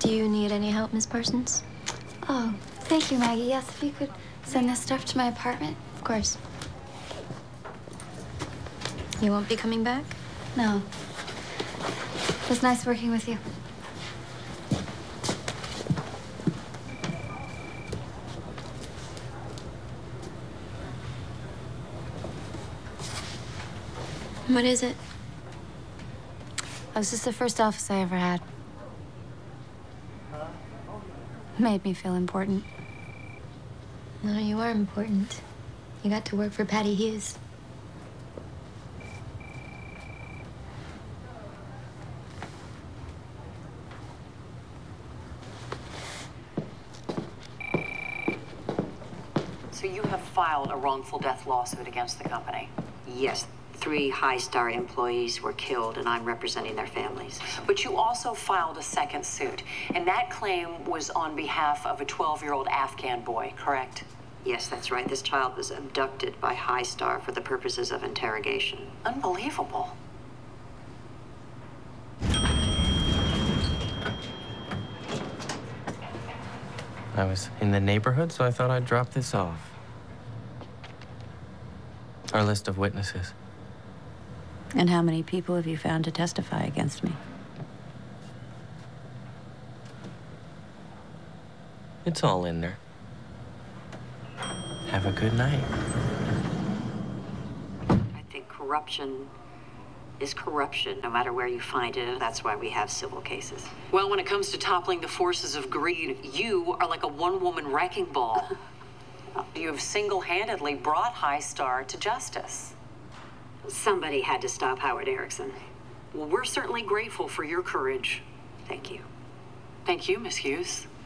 Do you need any help, Miss Parsons? Oh, thank you, Maggie. Yes, if you could send this stuff to my apartment. Of course. You won't be coming back? No. It was nice working with you. What is it? Oh, this is the first office I ever had. Made me feel important. No, you are important. You got to work for Patty Hughes. So you have filed a wrongful death lawsuit against the company? Yes, 3 high-star employees were killed, and I'm representing their families. But you also filed a second suit, and that claim was on behalf of a 12-year-old Afghan boy, correct? Yes, that's right. This child was abducted by High Star for the purposes of interrogation. Unbelievable. I was in the neighborhood, so I thought I'd drop this off. Our list of witnesses. And how many people have you found to testify against me? It's all in there. Have a good night. I think corruption is corruption, no matter where you find it. That's why we have civil cases. Well, when it comes to toppling the forces of greed, you are like a one-woman wrecking ball. You have single-handedly brought High Star to justice. Somebody had to stop Howard Erickson. Well, we're certainly grateful for your courage. Thank you. Thank you, Miss Hughes.